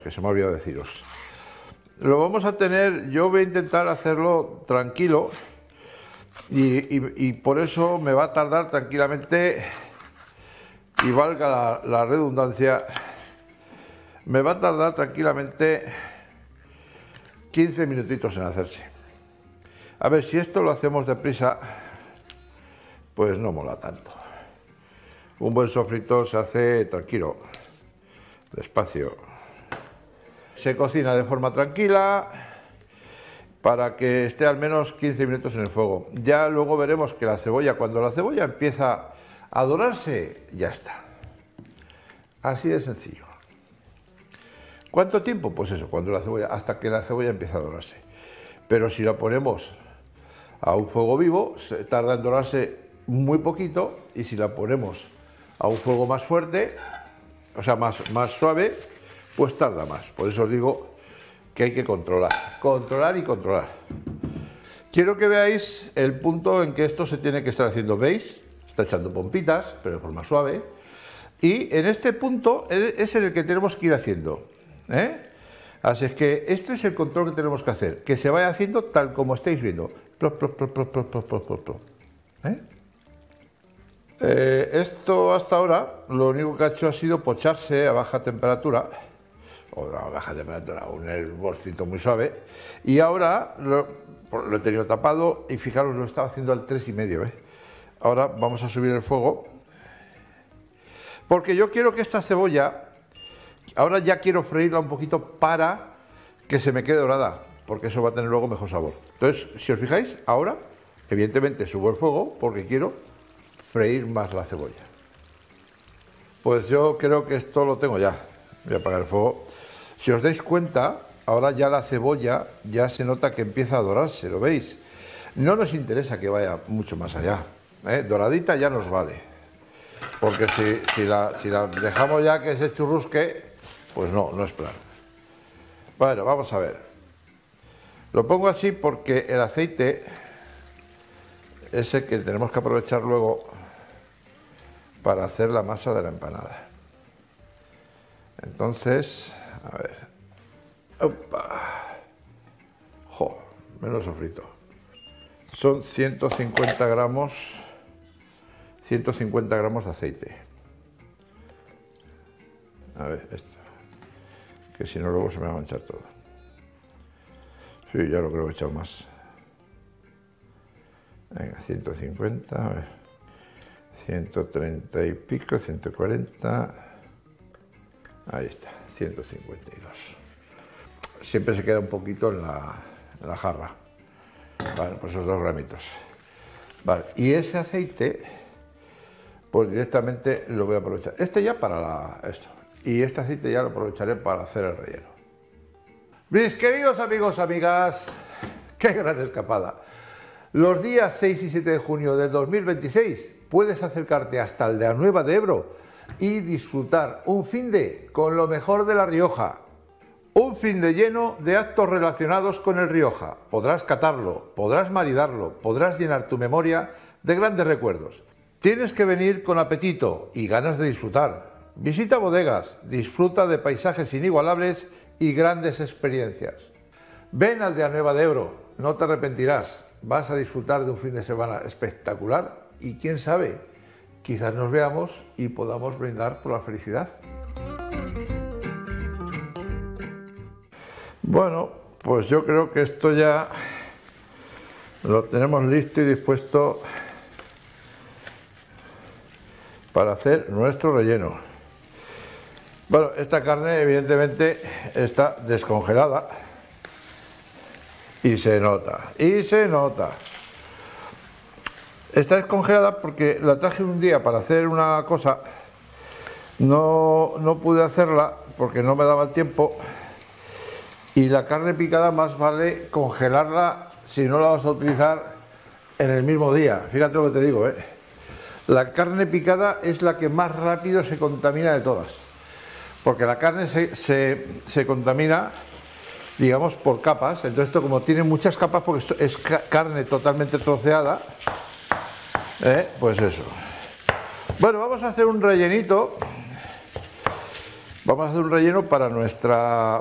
que se me ha olvidado deciros. Lo vamos a tener, yo voy a intentar hacerlo tranquilo y por eso me va a tardar tranquilamente, y valga la redundancia, me va a tardar tranquilamente 15 minutitos en hacerse. A ver, si esto lo hacemos deprisa, pues no mola tanto. Un buen sofrito se hace tranquilo, despacio. Se cocina de forma tranquila para que esté al menos 15 minutos en el fuego. Ya luego veremos que la cebolla, cuando la cebolla empieza a dorarse, ya está. Así de sencillo. ¿Cuánto tiempo? Pues eso, hasta que la cebolla empieza a dorarse. Pero si la ponemos a un fuego vivo, se tarda en dorarse muy poquito, y si la ponemos a un fuego más fuerte, o sea, más suave, pues tarda más. Por eso os digo que hay que controlar y controlar. Quiero que veáis el punto en que esto se tiene que estar haciendo. ¿Veis? Está echando pompitas, pero de forma suave. Y en este punto es en el que tenemos que ir haciendo, ¿eh? Así es que este es el control que tenemos que hacer, que se vaya haciendo tal como estáis viendo. Esto hasta ahora lo único que ha hecho ha sido pocharse a baja temperatura, un hervorcito muy suave, y ahora lo he tenido tapado y fijaros, lo estaba haciendo al 3,5, ¿eh? Ahora vamos a subir el fuego, porque yo quiero que esta cebolla, ahora ya quiero freírla un poquito para que se me quede dorada, porque eso va a tener luego mejor sabor. Entonces, si os fijáis, ahora evidentemente subo el fuego porque quiero freír más la cebolla. Pues yo creo que esto lo tengo ya. Voy a apagar el fuego. Si os dais cuenta, ahora ya la cebolla ya se nota que empieza a dorarse, ¿lo veis? No nos interesa que vaya mucho más allá, ¿eh? Doradita ya nos vale, porque si la dejamos ya que se churrusque, pues no es plan. Bueno, vamos a ver. Lo pongo así porque el aceite ese que tenemos que aprovechar luego para hacer la masa de la empanada. Entonces, a ver. ¡Opa! ¡Jo! Menos sofrito. Son 150 gramos de aceite. A ver, esto. Que si no luego se me va a manchar todo. Sí, ya lo creo que he echado más. Venga, 150, a ver. 130 y pico, 140. Ahí está, 152. Siempre se queda un poquito en la jarra. Vale, pues esos 2 gramitos. Vale, y ese aceite, pues directamente lo voy a aprovechar. Este ya para esto. Y este aceite ya lo aprovecharé para hacer el relleno. Mis queridos amigos, amigas, qué gran escapada. Los días 6 y 7 de junio del 2026 puedes acercarte hasta Aldeanueva de Ebro y disfrutar un finde con lo mejor de La Rioja. Un finde lleno de actos relacionados con el Rioja. Podrás catarlo, podrás maridarlo, podrás llenar tu memoria de grandes recuerdos. Tienes que venir con apetito y ganas de disfrutar. Visita bodegas, disfruta de paisajes inigualables y grandes experiencias. Ven a Aldeanueva de Ebro, no te arrepentirás. Vas a disfrutar de un fin de semana espectacular y quién sabe, quizás nos veamos y podamos brindar por la felicidad. Bueno, pues yo creo que esto ya lo tenemos listo y dispuesto para hacer nuestro relleno. Bueno, esta carne evidentemente está descongelada y se nota, Está descongelada porque la traje un día para hacer una cosa, no pude hacerla porque no me daba el tiempo, y la carne picada más vale congelarla si no la vas a utilizar en el mismo día. Fíjate lo que te digo, ¿eh? La carne picada es la que más rápido se contamina de todas, porque la carne se contamina, digamos, por capas. Entonces esto, como tiene muchas capas porque es carne totalmente troceada, pues eso. Bueno, vamos a hacer un rellenito. Vamos a hacer un relleno para nuestra